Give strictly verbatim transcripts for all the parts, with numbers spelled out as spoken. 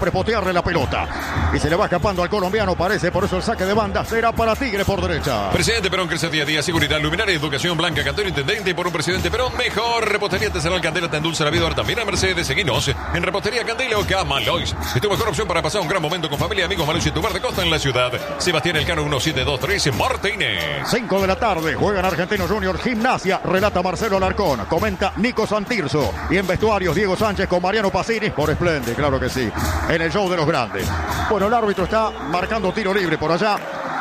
prepotearle la pelota. Y se le va escapando al colombiano, parece, por eso el saque de banda será para Tigre por derecha. Presidente Perón crece día a día, seguridad, luminaria, educación, Blanca Cantero, intendente, y por un presidente Perón mejor. Repostería artesanal Candela te endulza la vida. Ahora también a Mercedes, seguinos en Repostería Candela o Camalois. Es tu mejor opción para pasar un gran momento con familia, amigos. Malois y tu bar de costa en la ciudad. Sebastián Elcano uno siete dos tres Martínez. cinco de la tarde, juegan Argentinos Junior Gimnasia, relata Marcelo Alarcón, comenta Nico Santirso. Y en vestuarios, Diego Sánchez con Mariano Pacini por Splendid, claro que sí, en el show de los grandes. Bueno, el árbitro está marcando tiro libre por allá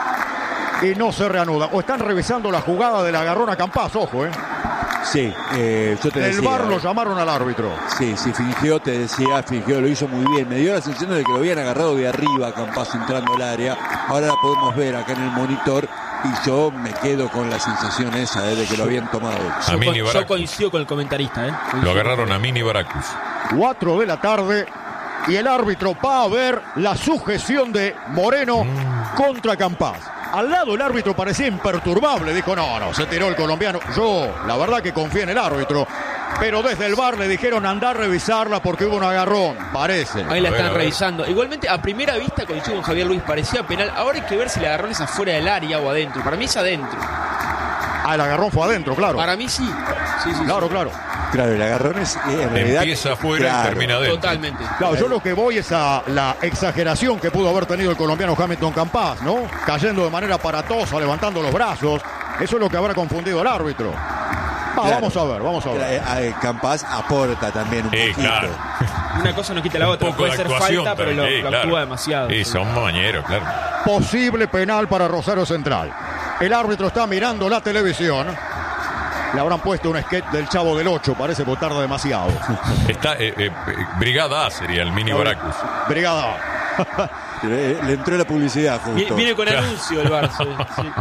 y no se reanuda. O están revisando la jugada del agarrón a Campaz, ojo, ¿eh? Sí, eh, yo te el decía. V A R lo eh, llamaron al árbitro. Sí, sí, fingió, te decía, fingió, lo hizo muy bien. Me dio la sensación de que lo habían agarrado de arriba a Campaz entrando al área. Ahora la podemos ver acá en el monitor. Y yo me quedo con la sensación esa eh, de que lo habían tomado. Yo, con, yo coincido con el comentarista. ¿eh? Lo agarraron a Mini Baracus. cuatro de la tarde y el árbitro va a ver la sujeción de Moreno mm. contra Campaz. Al lado el árbitro parecía imperturbable. Dijo, no, no, se tiró el colombiano. Yo, la verdad que confío en el árbitro. Pero desde el V A R le dijeron andar a revisarla porque hubo un agarrón, parece. Ahí la a están ver, revisando. Igualmente, a primera vista, coincido con Javier Luis, parecía penal. Ahora hay que ver si el agarrón es afuera del área o adentro. Para mí es adentro. Ah, el agarrón fue adentro, claro. Para mí sí. sí, sí claro, sí. claro. Claro, el agarrón es eh, en realidad, empieza afuera claro, y termina adentro. Totalmente. Claro, yo lo que voy es a la exageración que pudo haber tenido el colombiano Hamilton Campaz, ¿no? Cayendo de manera aparatosa, levantando los brazos. Eso es lo que habrá confundido el árbitro. Ah, claro. Vamos a ver, vamos a ver. Eh, eh, Campaz aporta también un Eh, poquito. claro. Una cosa no quita la otra. Puede ser falta, pero lo, sí, lo claro. actúa demasiado. Sí, son mañeros, claro. Posible penal para Rosario Central. El árbitro está mirando la televisión. Le habrán puesto un sketch del Chavo del ocho, parece que tarda demasiado. Está eh, eh, Brigada A sería el Mini Baracus. Brigada. Le, le entró la publicidad justo. Viene, viene con Claro. anuncio el Barça. Sí.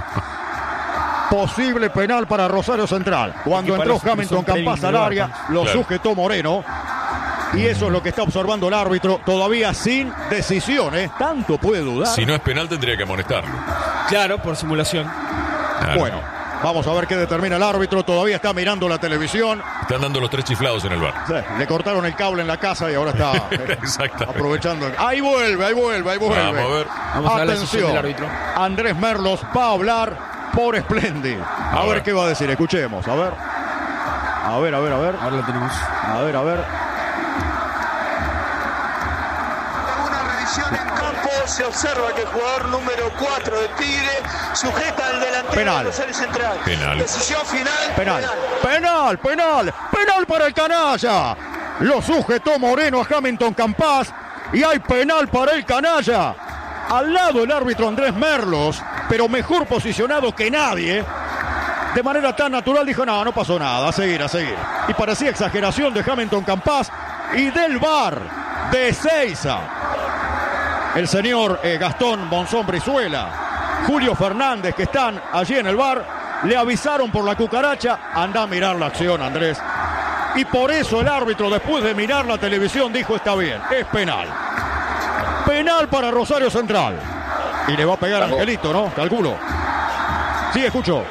Posible penal para Rosario Central. Cuando Porque entró para Hamilton los- Campaz al los área, premios lo Claro. sujetó Moreno. Y eso es lo que está observando el árbitro, todavía sin decisión, ¿eh? Tanto puede dudar. Si no es penal tendría que amonestarlo. Claro, por simulación. Claro. Bueno, vamos a ver qué determina el árbitro. Todavía está mirando la televisión. Están dando los tres chiflados en el bar. Sí, le cortaron el cable en la casa y ahora está eh, Exactamente. aprovechando. Ahí vuelve, ahí vuelve, ahí vuelve. Vamos a ver. Vamos a ver la decisión Atención, del árbitro. Andrés Merlos va a hablar por Splendid. A, A ver. ver. qué va a decir, escuchemos, a ver. A ver, a ver, a ver. Ahora la tenemos. A ver, a ver. Una revisión en campo, se observa que el jugador número cuatro de Tigre sujeta al delantero Penal. de Rosario Central. Penal. Decisión final. Penal, penal, penal, penal para el canalla. Lo sujetó Moreno a Hamilton Campaz y hay penal para el canalla. Al lado el árbitro Andrés Merlos, pero mejor posicionado que nadie. De manera tan natural dijo, no, no pasó nada, a seguir, a seguir. Y parecía exageración de Hamilton Campaz y del V A R de Ezeiza. El señor eh, Gastón Monzón Brizuela, Julio Fernández, que están allí en el V A R, le avisaron por la cucaracha, anda a mirar la acción, Andrés. Y por eso el árbitro, después de mirar la televisión, dijo, está bien, es penal. Penal para Rosario Central. Y le va a pegar a Angelito, ¿no? Calculo. Sí, escucho.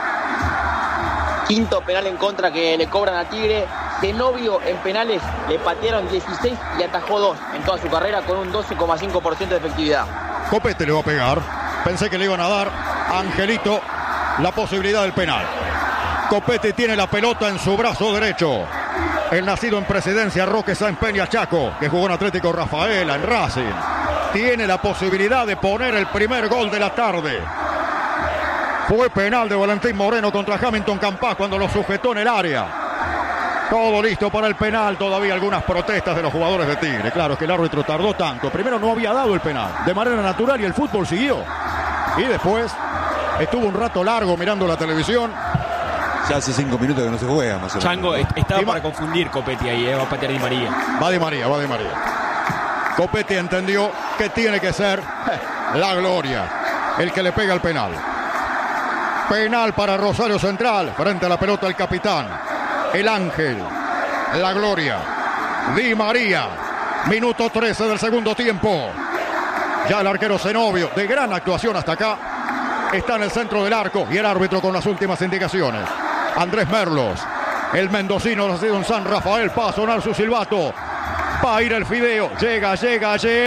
Quinto penal en contra que le cobran a Tigre. Zenobio en penales le patearon dieciséis y atajó dos en toda su carrera con un doce coma cinco por ciento de efectividad. Copete le va a pegar. Pensé que le iban a dar a Angelito la posibilidad del penal. Copete tiene la pelota en su brazo derecho. El nacido en Presidencia, Roque Sáenz Peña Chaco, que jugó en Atlético Rafaela, en Racing, tiene la posibilidad de poner el primer gol de la tarde. Fue penal de Valentín Moreno contra Hamilton Campaz cuando lo sujetó en el área. Todo listo para el penal, todavía algunas protestas de los jugadores de Tigre. Claro, es que el árbitro tardó tanto. Primero no había dado el penal de manera natural y el fútbol siguió. Y después estuvo un rato largo mirando la televisión. Ya hace cinco minutos que no se juega, más o menos. Chango, est- estaba Y va- para confundir Copetti ahí, eh, va a patear Di María. Va Di María, va Di María. Copetti entendió que tiene que ser la Gloria el que le pega el penal. Penal para Rosario Central. Frente a la pelota el capitán, el Ángel, la Gloria, Di María. Minuto trece del segundo tiempo. Ya el arquero Zenobio, de gran actuación hasta acá, está en el centro del arco y el árbitro con las últimas indicaciones. Andrés Merlos, el mendocino nacido en San Rafael, va a sonar su silbato. Va a ir el fideo. Llega, llega, llega.